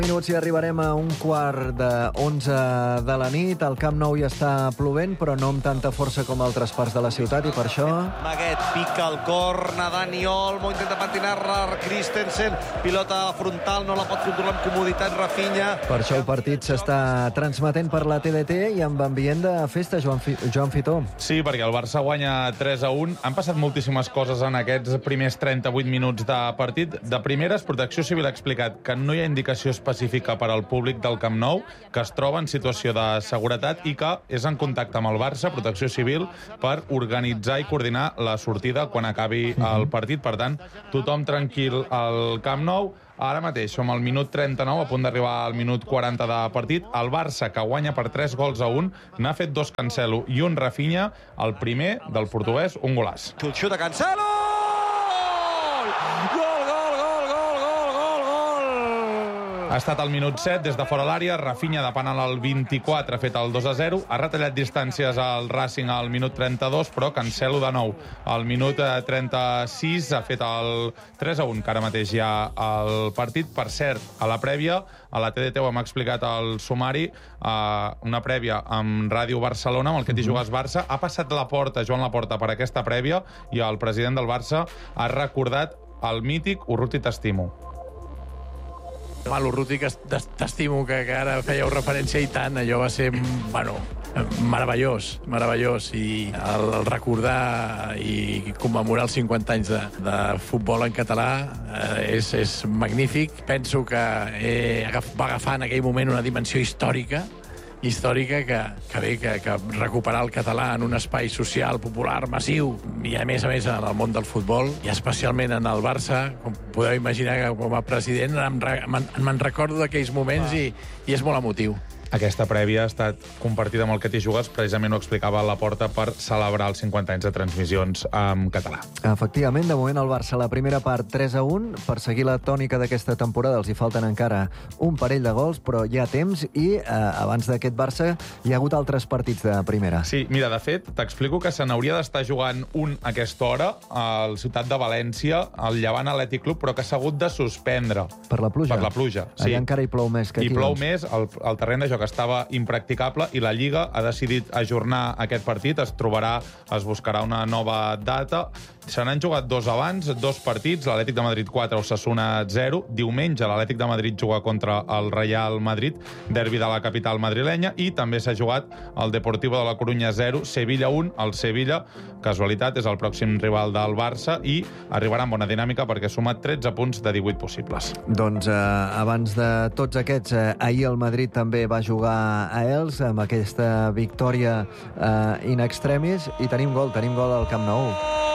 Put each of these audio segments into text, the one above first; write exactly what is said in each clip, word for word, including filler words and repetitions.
Minuts i arribarem a un quart de onze de la nit. El Camp Nou ja està plovent, però no amb tanta força com altres parts de la ciutat, i per això... Maguet pica el corna, Dani Olmo intenta patinar-la, Christensen, pilota frontal, no la pot controlar amb comoditat Rafinha. Per això el partit s'està transmetent per la T D T i amb ambient de festa, Joan, Fi... Joan Fitó. Sí, perquè el Barça guanya tres a un. Han passat moltíssimes coses en aquests primers trenta-vuit minuts de partit. De primeres, Protecció Civil ha explicat que no hi ha indicació específica específica per al públic del Camp Nou, que es troba en situació de seguretat i que és en contacte amb el Barça, Protecció Civil, per organitzar i coordinar la sortida quan acabi el partit. Per tant, tothom tranquil al Camp Nou. Ara mateix som al minut trenta-nou, a punt d'arribar al minut quaranta de partit. El Barça, que guanya per tres gols a un, n'ha fet dos Cancelo i un Rafinha. El primer, del portuguès, un golaç. El xut de Cancelo! Gol, gol, gol, gol, gol, gol, gol! Ha estat al minut set, des de fora l'àrea. Rafinha, de penal al vint-i-quatre, ha fet el dos a zero. Ha retallat distàncies al Racing al minut trenta-dos, però Cancelo de nou. Al minut trenta-sis ha fet el tres a un, que ara mateix hi ha el partit. Per cert, a la prèvia, a la T D T ho hem explicat al sumari, eh, una prèvia amb Ràdio Barcelona, amb el que t'hi jugues Barça. Ha passat la porta, Joan Laporta, per aquesta prèvia, i el president del Barça ha recordat el mític Urruti t'estimo. Home, l'Urruti que t'estimo, que, que ara fèieu referència, i tant, allò va ser, bueno, meravellós, meravellós, i el, el recordar i commemorar els cinquanta anys de, de futbol en català eh, és, és magnífic. Penso que eh, va agafar en aquell moment una dimensió històrica, històrica que, que bé, que, que recuperar el català en un espai social, popular, massiu, i a més a més en el món del futbol, i especialment en el Barça, com podeu imaginar que com a president me'n me recordo d'aquells moments i, i és molt emotiu. Aquesta prèvia ha estat compartida amb el que t'hi jugues, precisament ho explicava a la porta, per celebrar els cinquanta anys de transmissions en català. Efectivament, de moment el Barça la primera part tres a un. Per seguir la tònica d'aquesta temporada els hi falten encara un parell de gols, però hi ha temps, i eh, abans d'aquest Barça hi ha hagut altres partits de primera. Sí, mira, de fet, t'explico que se n'hauria d'estar jugant un a aquesta hora al Ciutat de València, al Llevant Atlètic Club, però que s'ha hagut de suspendre. Per la pluja? Per la pluja, sí. Allà encara hi plou més que aquí. I plou doncs. més, el, el terreny de joc estava impracticable i la Lliga ha decidit ajornar aquest partit. Es trobarà, es buscarà una nova data. Se n'han jugat dos abans, dos partits, l'Atlètic de Madrid quatre, Osasuna zero. Diumenge l'Atlètic de Madrid juga contra el Real Madrid, derbi de la capital madrilenya, i també s'ha jugat el Deportivo de la Corunya zero, Sevilla un. El Sevilla, casualitat, és el pròxim rival del Barça i arribarà amb bona dinàmica perquè ha sumat tretze punts de divuit possibles. Doncs eh, abans de tots aquests, eh, ahir el Madrid també va jugar a Elx amb aquesta victòria eh, in extremis, i tenim gol, tenim gol al Camp Nou.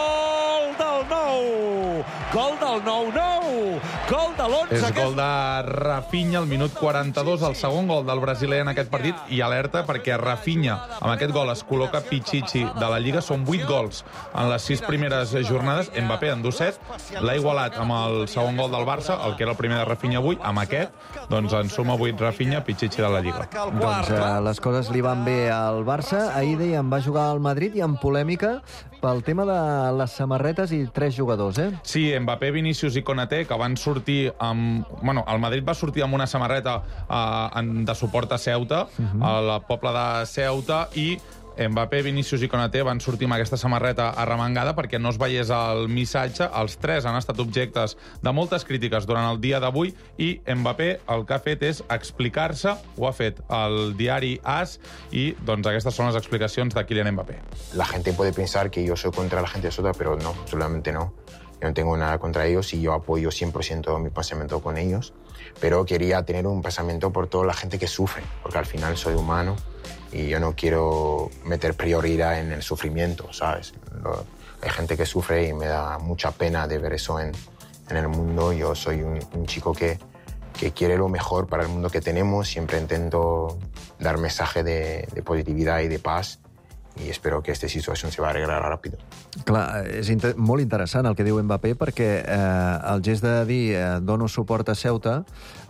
Gol del nou nou! Gol de l'onze! És gol de Rafinha al minut quaranta-dos, el segon gol del brasiler en aquest partit, i alerta perquè Rafinha, amb aquest gol, es col·loca Pichichi de la Lliga. Són vuit gols en les sis primeres jornades. Mbappé en du set, l'ha igualat amb el segon gol del Barça, el que era el primer de Rafinha avui. Amb aquest, doncs en suma vuit Rafinha, Pichichi de la Lliga. Doncs eh, les coses li van bé al Barça. Ahir, dèiem, va jugar al Madrid, i amb polèmica pel tema de les samarretes i tres jugadors, eh? Sí, Mbappé, Vinícius i Konaté, que van sortir amb... Bueno, el Madrid va sortir amb una samarreta eh, de suport a Ceuta, uh-huh. al poble de Ceuta, i Mbappé, Vinícius i Konaté van sortir amb aquesta samarreta arremangada perquè no es veiés el missatge. Els tres han estat objectes de moltes crítiques durant el dia d'avui, i Mbappé el que ha fet és explicar-se. Ho ha fet el diari AS, i doncs aquestes són les explicacions de Kylian Mbappé. La gente puede pensar que yo soy contra la gente de Ceuta, pero no, solamente no. Yo no tengo nada contra ellos y yo apoyo cien por ciento mi pensamiento con ellos, pero quería tener un pensamiento por toda la gente que sufre, porque al final soy humano y yo no quiero meter prioridad en el sufrimiento, ¿sabes? Lo, hay gente que sufre y me da mucha pena de ver eso en, en el mundo. Yo soy un, un chico que, que quiere lo mejor para el mundo que tenemos, siempre intento dar mensaje de, de positividad y de paz, i espero que aquesta situació se va arreglar ràpid. Clar, és inter molt interessant el que diu Mbappé, perquè eh, el gest de dir eh, dono suport a Ceuta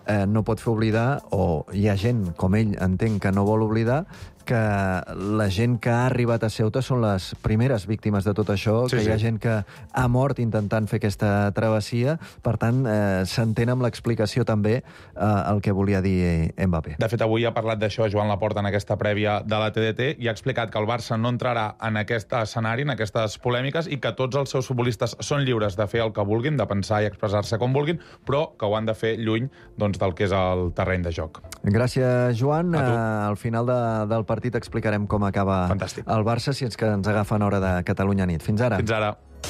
eh, no pot fer oblidar, o hi ha gent, com ell entenc que no vol oblidar, que la gent que ha arribat a Ceuta són les primeres víctimes de tot això, sí, que hi ha sí. gent que ha mort intentant fer aquesta travessia. Per tant, eh, s'entén amb l'explicació també eh, el que volia dir Mbappé. De fet, avui ha parlat d'això Joan Laporta en aquesta prèvia de la T D T i ha explicat que el Barça no entrarà en aquest escenari, en aquestes polèmiques, i que tots els seus futbolistes són lliures de fer el que vulguin, de pensar i expressar-se com vulguin, però que ho han de fer lluny doncs, del que és el terreny de joc. Gràcies, Joan. Eh, al final de, del partit partit explicarem com acaba Fantàstic. el Barça, si és que ens agafen hora de Catalunya nit. Fins ara. Fins ara.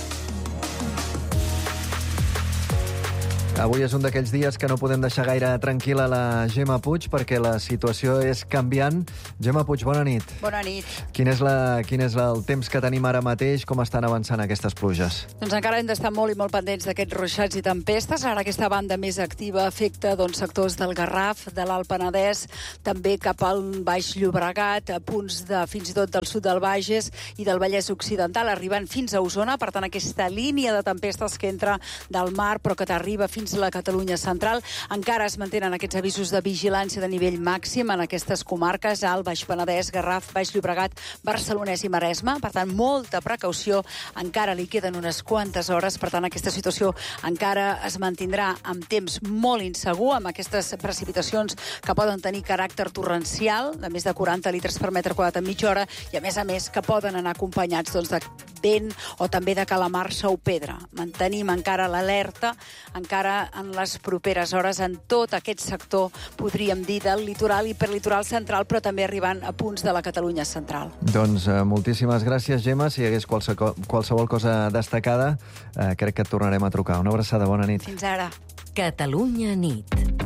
Avui és un d'aquells dies que no podem deixar gaire tranquil·la la Gemma Puig, perquè la situació és canviant. Gemma Puig, bona nit. Bona nit. Quin és, la, quin és el temps que tenim ara mateix? Com estan avançant aquestes pluges? Doncs encara hem d'estar molt i molt pendents d'aquests ruixats i tempestes. Ara aquesta banda més activa afecta doncs, sectors del Garraf, de l'Alt Penedès, també cap al Baix Llobregat, a punts de, fins i tot del sud del Bages i del Vallès Occidental, arribant fins a Osona. Per tant, aquesta línia de tempestes que entra del mar però que t'arriba fins a la Catalunya central. Encara es mantenen aquests avisos de vigilància de nivell màxim en aquestes comarques, Alt, Baix Penedès, Garraf, Baix Llobregat, Barcelonès i Maresme. Per tant, molta precaució. Encara li queden unes quantes hores. Per tant, aquesta situació encara es mantindrà amb temps molt insegur, amb aquestes precipitacions que poden tenir caràcter torrencial, de més de quaranta litres per metre quadrat en mitja hora, i a més a més que poden anar acompanyats doncs, de vent o també de calamarsa o pedra. Mantenim encara l'alerta, encara en les properes hores en tot aquest sector, podríem dir, del litoral i perlitoral central, però també arribant a punts de la Catalunya central. Doncs eh, moltíssimes gràcies, Gemma. Si hi hagués qualsevol, qualsevol cosa destacada, eh, crec que et tornarem a trucar. Una abraçada, bona nit. Fins ara. Catalunya nit.